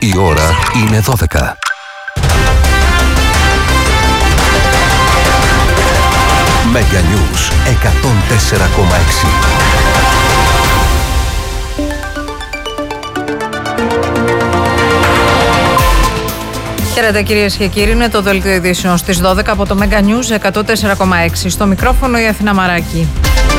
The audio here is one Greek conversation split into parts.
Η ώρα είναι 12. Mega News 104,6. Χαίρετε κυρίες και κύριοι, είναι το δελτίο ειδήσεων στις 12 από το Mega News 104,6. Στο μικρόφωνο η Αθηνά Μαράκη.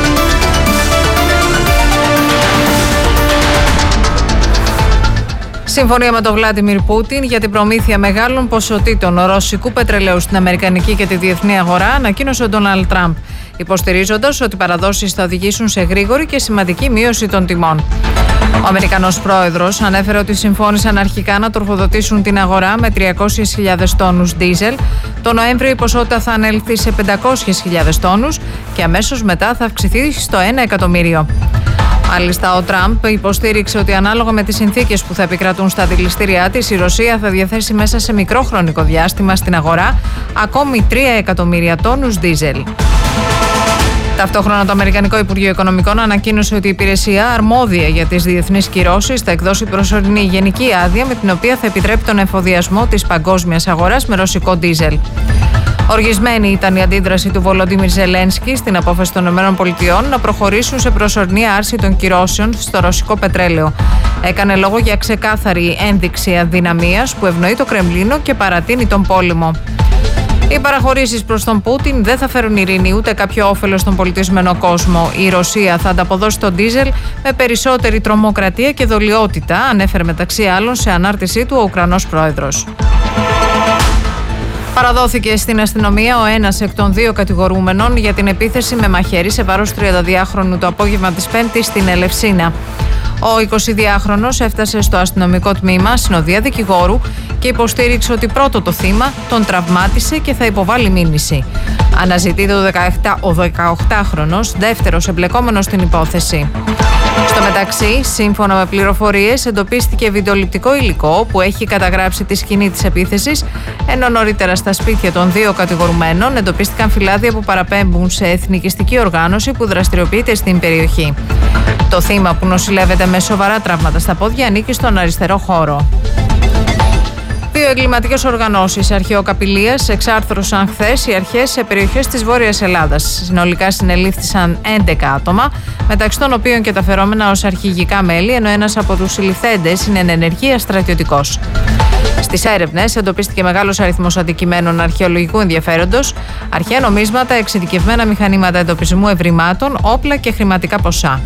Συμφωνία με τον Βλάντιμιρ Πούτιν για την προμήθεια μεγάλων ποσοτήτων ρωσικού πετρελαίου στην αμερικανική και τη διεθνή αγορά, ανακοίνωσε ο Ντόναλντ Τραμπ, υποστηρίζοντας ότι οι παραδόσεις θα οδηγήσουν σε γρήγορη και σημαντική μείωση των τιμών. Ο Αμερικανός πρόεδρος ανέφερε ότι συμφώνησαν αρχικά να τροφοδοτήσουν την αγορά με 300.000 τόνους ντίζελ. Το Νοέμβριο η ποσότητα θα ανέλθει σε 500.000 τόνους και αμέσως μετά θα αυξηθεί στο 1 εκατομμύριο. Μάλιστα, ο Τραμπ υποστήριξε ότι ανάλογα με τις συνθήκες που θα επικρατούν στα δηληστήριά της, η Ρωσία θα διαθέσει μέσα σε μικρό χρονικό διάστημα στην αγορά ακόμη 3 εκατομμύρια τόνους ντίζελ. Ταυτόχρονα, το Αμερικανικό Υπουργείο Οικονομικών ανακοίνωσε ότι η υπηρεσία αρμόδια για τις διεθνείς κυρώσεις θα εκδώσει προσωρινή γενική άδεια με την οποία θα επιτρέπει τον εφοδιασμό της παγκόσμιας αγοράς με ρωσικό ντίζελ. Οργισμένη ήταν η αντίδραση του Βολοντίμιρ Ζελένσκι στην απόφαση των ΗΠΑ να προχωρήσουν σε προσωρινή άρση των κυρώσεων στο ρωσικό πετρέλαιο. Έκανε λόγο για ξεκάθαρη ένδειξη αδυναμίας που ευνοεί το Κρεμλίνο και παρατείνει τον πόλεμο. Οι παραχωρήσεις προς τον Πούτιν δεν θα φέρουν ειρήνη ούτε κάποιο όφελος στον πολιτισμένο κόσμο. Η Ρωσία θα ανταποδώσει τον ντίζελ με περισσότερη τρομοκρατία και δολιότητα, ανέφερε μεταξύ άλλων σε ανάρτησή του ο Ουκρανός πρόεδρος. Παραδόθηκε στην αστυνομία ο ένας εκ των δύο κατηγορούμενων για την επίθεση με μαχαίρι σε βάρος 32χρονου το απόγευμα της Πέμπτης στην Ελευσίνα. Ο 22χρονος έφτασε στο αστυνομικό τμήμα συνοδεία δικηγόρου και υποστήριξε ότι πρώτο το θύμα τον τραυμάτισε και θα υποβάλει μήνυση. Αναζητείται ο 18χρονος, δεύτερος εμπλεκόμενος στην υπόθεση. Στο μεταξύ, σύμφωνα με πληροφορίες, εντοπίστηκε βιντεοληπτικό υλικό που έχει καταγράψει τη σκηνή της επίθεσης, ενώ νωρίτερα στα σπίτια των δύο κατηγορουμένων εντοπίστηκαν φυλάδια που παραπέμπουν σε εθνικιστική οργάνωση που δραστηριοποιείται στην περιοχή. Το θύμα, που νοσηλεύεται με σοβαρά τραύματα στα πόδια, ανήκει στον αριστερό χώρο. Δύο εγκληματικές οργανώσεις αρχαιοκαπηλείας εξάρθρωσαν χθες οι αρχές σε περιοχές της Βόρειας Ελλάδας. Συνολικά συνελήφθησαν 11 άτομα, μεταξύ των οποίων και τα φερόμενα ως αρχηγικά μέλη, ενώ ένας από τους συλληφθέντες είναι εν ενεργεία στρατιωτικός. Στις έρευνες εντοπίστηκε μεγάλος αριθμός αντικειμένων αρχαιολογικού ενδιαφέροντος, αρχαία νομίσματα, εξειδικευμένα μηχανήματα εντοπισμού ευρημάτων, όπλα και χρηματικά ποσά.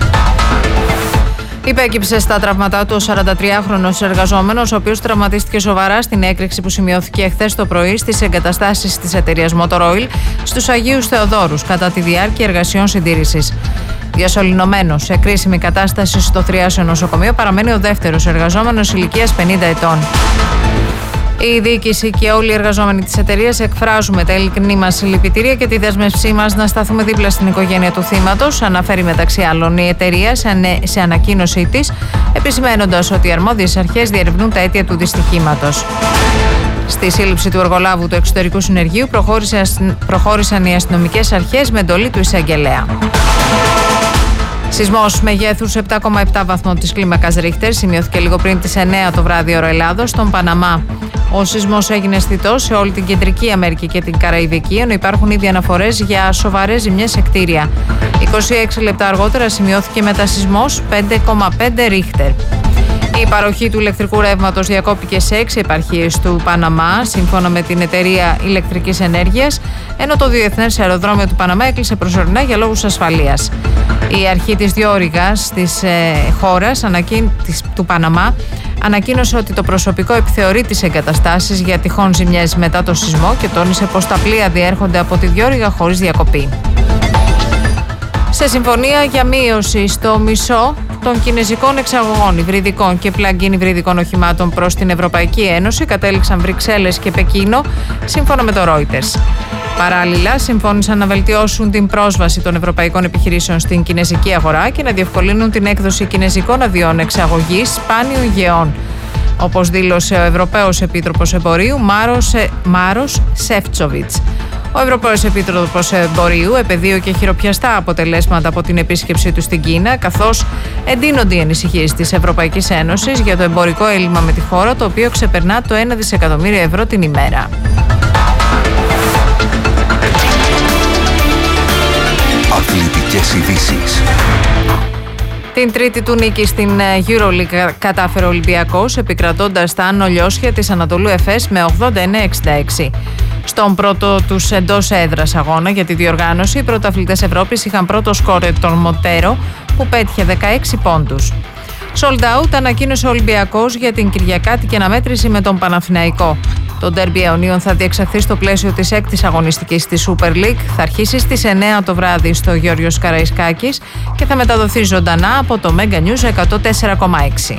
Υπέκυψε στα τραύματά του ο 43χρονος εργαζόμενος, ο οποίος τραυματίστηκε σοβαρά στην έκρηξη που σημειώθηκε χθες το πρωί στις εγκαταστάσεις της εταιρείας Motor Oil στους Αγίους Θεοδόρους κατά τη διάρκεια εργασιών συντήρησης. Διασωληνωμένος σε κρίσιμη κατάσταση στο θριάσιο νοσοκομείο παραμένει ο δεύτερος εργαζόμενος ηλικίας 50 ετών. Η διοίκηση και όλοι οι εργαζόμενοι της εταιρείας εκφράζουμε τα ειλικρινή μας συλληπιτήρια και τη δέσμευσή μας να σταθούμε δίπλα στην οικογένεια του θύματος, αναφέρει μεταξύ άλλων η εταιρεία σε ανακοίνωσή της, επισημαίνοντας ότι οι αρμόδιες αρχές διερευνούν τα αίτια του δυστυχήματος. Στη σύλληψη του εργολάβου του εξωτερικού συνεργείου προχώρησαν οι αστυνομικές αρχές με εντολή του εισαγγελέα. Σεισμός μεγέθους 7,7 βαθμών της κλίμακας Ρίχτερ σημειώθηκε λίγο πριν τις 9 το βράδυ ώρα Ελλάδος στον Παναμά. Ο σεισμός έγινε αισθητός σε όλη την Κεντρική Αμερική και την Καραϊβική, ενώ υπάρχουν ήδη αναφορές για σοβαρές ζημιές σε κτίρια. 26 λεπτά αργότερα σημειώθηκε μετασεισμός 5,5 Ρίχτερ. Η παροχή του ηλεκτρικού ρεύματος διακόπηκε σε 6 επαρχίες του Παναμά, σύμφωνα με την εταιρεία ηλεκτρικής ενέργειας, ενώ το διεθνές αεροδρόμιο του Παναμά έκλεισε προσωρινά για λόγους ασφαλείας. Η αρχή της διόρυγας της χώρας του Παναμά ανακοίνωσε ότι το προσωπικό επιθεωρεί τις εγκαταστάσεις για τυχόν ζημιές μετά το σεισμό και τόνισε πως τα πλοία διέρχονται από τη διόρυγα χωρίς διακοπή. Σε συμφωνία για μείωση στο μισό των κινεζικών εξαγωγών υβριδικών και plug-in υβριδικών οχημάτων προς την Ευρωπαϊκή Ένωση κατέληξαν Βρυξέλλες και Πεκίνο, σύμφωνα με το Reuters. Παράλληλα, συμφώνησαν να βελτιώσουν την πρόσβαση των ευρωπαϊκών επιχειρήσεων στην κινεζική αγορά και να διευκολύνουν την έκδοση κινεζικών αδειών εξαγωγής σπάνιων γεών, όπως δήλωσε ο Ευρωπαίος Επίτροπος Εμπορίου Μάρος Σεφτσοβιτς. Ο Ευρωπαίος Επίτροπος Εμπορίου επεδίωκε χειροπιαστά αποτελέσματα από την επίσκεψή του στην Κίνα, καθώς εντείνονται οι ανησυχίες της Ευρωπαϊκής Ένωσης για το εμπορικό έλλειμμα με τη χώρα, το οποίο ξεπερνά το 1 δισεκατομμύριο ευρώ την ημέρα. Αθλητικές ειδήσεις. Την τρίτη του νίκη στην EuroLeague κατάφερε ο Ολυμπιακός, επικρατώντας τα άνω λιώσια της Ανατολού Εφές με 89-66. Στον πρώτο τους εντός έδρας αγώνα για τη διοργάνωση, οι πρωταθλητές Ευρώπης είχαν πρώτο σκόρερ τον Μοντέρο, που πέτυχε 16 πόντους. Sold out ανακοίνωσε ο Ολυμπιακός για την κυριακάτικη αναμέτρηση με τον Παναθηναϊκό. Το ντέρμπι αιωνίων θα διεξαχθεί στο πλαίσιο της 6ης αγωνιστικής της Super League. Θα αρχίσει στις 9 το βράδυ στο Γιώργος Καραϊσκάκης και θα μεταδοθεί ζωντανά από το Mega News 104,6.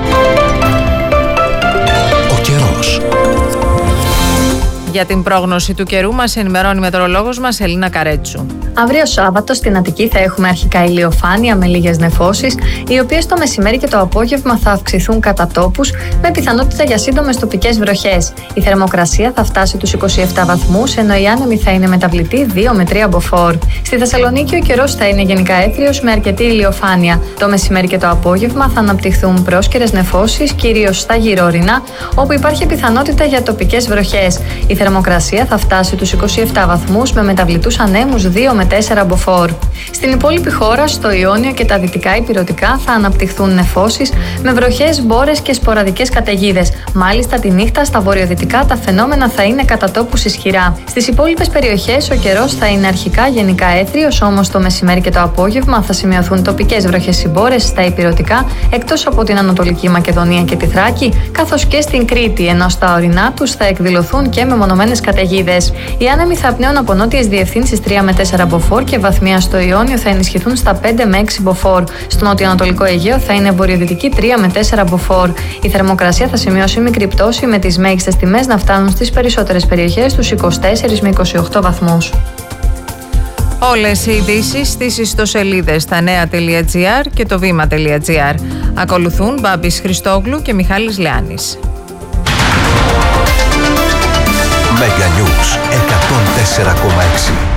Ο καιρός. Για την πρόγνωση του καιρού μας ενημερώνει η μετεωρολόγος μας Ελίνα Καρέτσου. Αύριο Σάββατο στην Αττική θα έχουμε αρχικά ηλιοφάνεια με λίγες νεφώσεις, οι οποίες το μεσημέρι και το απόγευμα θα αυξηθούν κατά τόπους, με πιθανότητα για σύντομες τοπικές βροχές. Η θερμοκρασία θα φτάσει τους 27 βαθμούς, ενώ η άνεμη θα είναι μεταβλητή 2 με 3 μποφόρ. Στη Θεσσαλονίκη ο καιρός θα είναι γενικά έθριος με αρκετή ηλιοφάνεια. Το μεσημέρι και το απόγευμα θα αναπτυχθούν πρόσκαιρες νεφώσεις, κυρίως στα γυρόρεινα, όπου υπάρχει πιθανότητα για τοπικές βροχές. Η θερμοκρασία θα φτάσει τους 27 βαθμούς με μεταβλητούς ανέμους 2 με 4 μποφόρ. Στην υπόλοιπη χώρα, στο Ιόνιο και τα δυτικά ηπειρωτικά, θα αναπτυχθούν νεφώσεις με βροχές, μπόρες και σποραδικές καταιγίδες. Μάλιστα, τη νύχτα στα βορειοδυτικά τα φαινόμενα θα είναι κατά τόπους ισχυρά. Στις υπόλοιπες περιοχές, ο καιρός θα είναι αρχικά γενικά έθριος, όμως το μεσημέρι και το απόγευμα θα σημειωθούν τοπικές βροχές ή μπόρες στα ηπειρωτικά, εκτός από την Ανατολική Μακεδονία και τη Θράκη, καθώς και στην Κρήτη, ενώ στα ορεινά τους θα εκδηλωθούν και μεμονωμένες καταιγίδες. Οι άνεμοι θα πνέουν από νότιες διευθύνσεις 3 με 4 μποφόρ και βαθμία στο Ιόνιο θα ενισχυθούν στα 5 με 6 μποφόρ. Στο νοτιοανατολικό Αιγαίο θα είναι βορειοδυτική 3 με 4 voir. Η θερμοκρασία θα σημειώσει μικρή πτώση, με τις μέγιστες τιμές να φτάνουν στις περισσότερες περιοχές τους 24 με 28 βαθμούς. Όλες οι ειδήσεις στις ιστοσελίδες stanea.gr και το vima.gr. Ακολουθούν Μπάμπης Χριστόγλου και Μιχάλης Λεάνης. Mega News 104,6.